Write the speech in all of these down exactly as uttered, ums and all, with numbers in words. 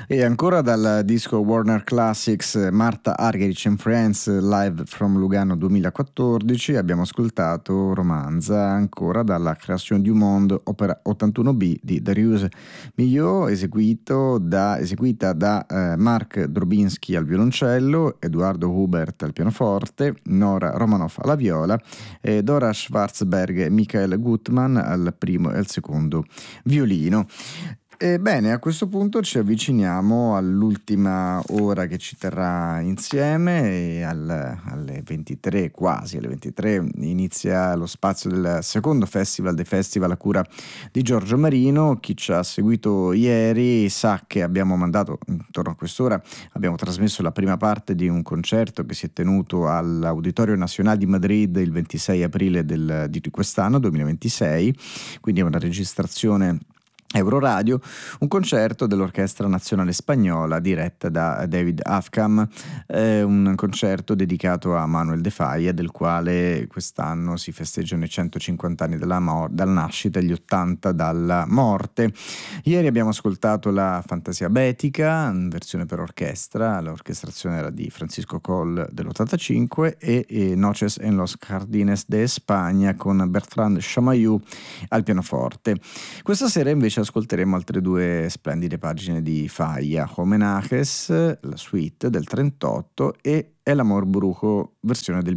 E ancora dal disco Warner Classics Martha Argerich and Friends Live from Lugano duemilaquattordici abbiamo ascoltato Romanza, ancora dalla Création du Monde, opera ottantuno B di Darius Milhaud, eseguito da, eseguita da eh, Mark Drobinski al violoncello, Edoardo Hubert al pianoforte, Nora Romanoff alla viola, e Dora Schwarzberg e Michael Gutmann al primo e al secondo violino. Ebbene, a questo punto ci avviciniamo all'ultima ora che ci terrà insieme e al, alle ventitré, quasi alle ventitré, inizia lo spazio del secondo festival dei festival a cura di Giorgio Marino. Chi ci ha seguito ieri sa che abbiamo mandato, intorno a quest'ora, abbiamo trasmesso la prima parte di un concerto che si è tenuto all'Auditorio Nazionale di Madrid il ventisei aprile del, di quest'anno, duemilaventisei, quindi è una registrazione Euroradio, un concerto dell'Orchestra Nazionale Spagnola diretta da David Afkam, eh, un concerto dedicato a Manuel de Falla, del quale quest'anno si festeggiano i centocinquanta anni dalla, mor- dalla nascita e gli ottanta dalla morte. Ieri abbiamo ascoltato la Fantasia Bética, in versione per orchestra, l'orchestrazione era di Francisco Coll dell'ottantacinque e, e Noches en los Jardines de España con Bertrand Chamayou al pianoforte. Questa sera invece ascolteremo altre due splendide pagine di Falla, Homenajes, la suite del trentotto e El Amor Brujo, versione del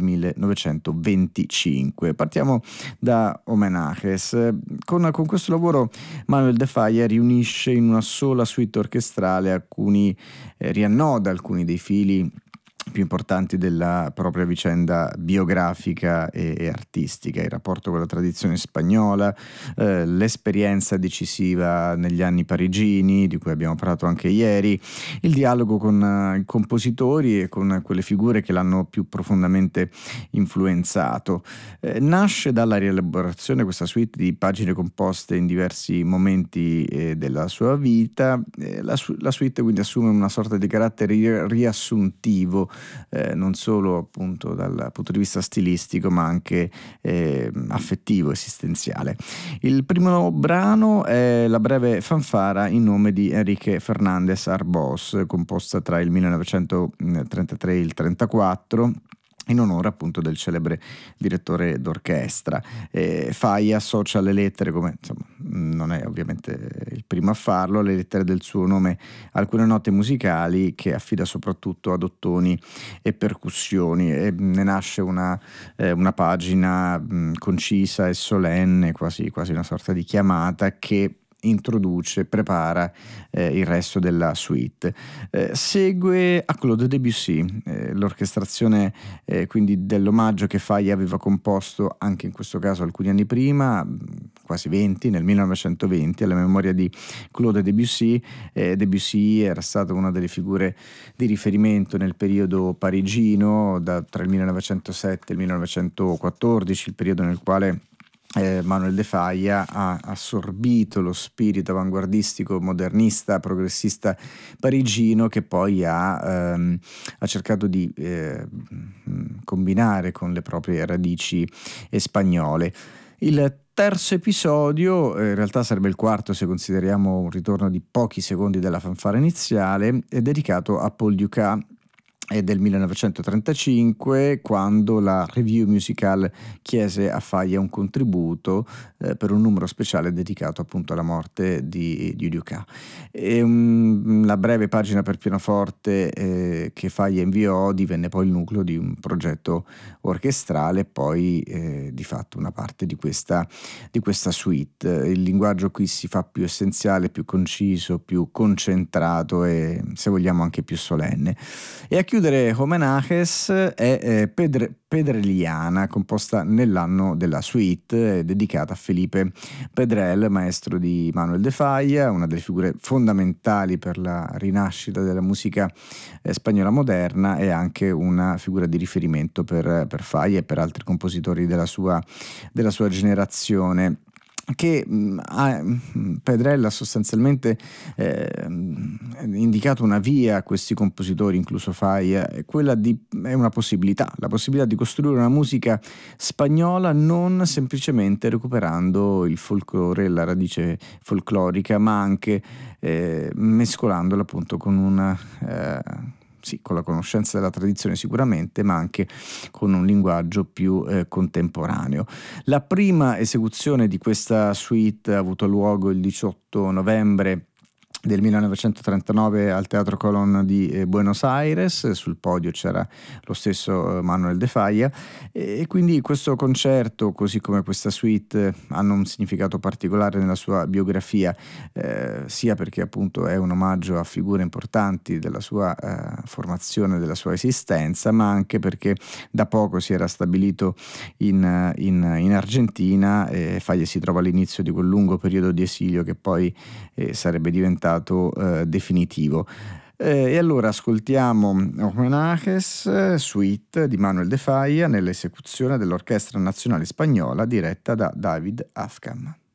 millenovecentoventicinque. Partiamo da Homenajes. Con, con questo lavoro Manuel de Falla riunisce in una sola suite orchestrale alcuni, eh, riannoda alcuni dei fili più importanti della propria vicenda biografica e, e artistica, il rapporto con la tradizione spagnola, eh, l'esperienza decisiva negli anni parigini, di cui abbiamo parlato anche ieri, il dialogo con uh, i compositori e con quelle figure che l'hanno più profondamente influenzato. Eh, nasce dalla rielaborazione questa suite di pagine composte in diversi momenti eh, della sua vita. Eh, la, su- la suite quindi assume una sorta di carattere ri- riassuntivo, Eh, non solo appunto dal punto di vista stilistico ma anche eh, affettivo, esistenziale. Il primo brano è la breve fanfara in nome di Enrique Fernández Arbós, composta tra il millenovecentotrentatré e il trentaquattro, in onore appunto del celebre direttore d'orchestra. Eh, Falla associa alle lettere, come insomma non è ovviamente il primo a farlo, alle lettere del suo nome alcune note musicali che affida soprattutto ad ottoni e percussioni, e ne nasce una, eh, una pagina mh, concisa e solenne, quasi, quasi una sorta di chiamata che introduce, prepara eh, il resto della suite. Eh, segue a Claude Debussy, eh, l'orchestrazione eh, quindi dell'omaggio che Falla aveva composto anche in questo caso alcuni anni prima, quasi venti, nel millenovecentoventi, alla memoria di Claude Debussy. Eh, Debussy era stata una delle figure di riferimento nel periodo parigino, da, tra il millenovecentosette e il millenovecentoquattordici, il periodo nel quale Eh, Manuel de Falla ha assorbito lo spirito avanguardistico, modernista, progressista parigino, che poi ha, ehm, ha cercato di eh, combinare con le proprie radici spagnole. Il terzo episodio, eh, in realtà sarebbe il quarto se consideriamo un ritorno di pochi secondi della fanfara iniziale, è dedicato a Paul Dukas. È del millenovecentotrentacinque, quando la Revue Musicale chiese a Falla un contributo eh, per un numero speciale dedicato appunto alla morte di, di Dukas. E, um, la breve pagina per pianoforte eh, che Falla inviò divenne poi il nucleo di un progetto orchestrale, poi eh, di fatto una parte di questa, di questa suite. Il linguaggio qui si fa più essenziale, più conciso, più concentrato e, se vogliamo, anche più solenne. E a chiudere Homenajes è eh, Pedre, Pedreliana, composta nell'anno della suite, dedicata a Felipe Pedrell, maestro di Manuel de Falla, una delle figure fondamentali per la rinascita della musica eh, spagnola moderna, e anche una figura di riferimento per, per Falla e per altri compositori della sua, della sua generazione. che mh, ha, mh, Pedrell ha sostanzialmente eh, indicato una via a questi compositori, incluso Faia, è quella di, è una possibilità, la possibilità di costruire una musica spagnola non semplicemente recuperando il folklore e la radice folclorica, ma anche eh, mescolandola appunto con una eh, sì, con la conoscenza della tradizione sicuramente, ma anche con un linguaggio più eh, contemporaneo. La prima esecuzione di questa suite ha avuto luogo il diciotto novembre del millenovecentotrentanove al Teatro Colón di eh, Buenos Aires. Sul podio c'era lo stesso eh, Manuel de Falla, e, e quindi questo concerto, così come questa suite, eh, hanno un significato particolare nella sua biografia, eh, sia perché appunto è un omaggio a figure importanti della sua eh, formazione, della sua esistenza, ma anche perché da poco si era stabilito in, in, in Argentina, e Falla si trova all'inizio di quel lungo periodo di esilio che poi eh, sarebbe diventato eh, definitivo. Eh, e allora ascoltiamo Homenajes, suite di Manuel de Falla nell'esecuzione dell'Orchestra Nazionale Spagnola diretta da David Afkam.